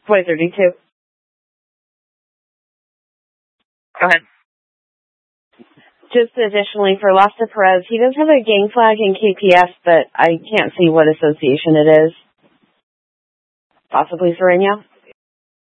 2032. Go ahead. Just additionally, for Lasta Perez, he does have a gang flag in KPS, but I can't see what association it is. Possibly Sereno?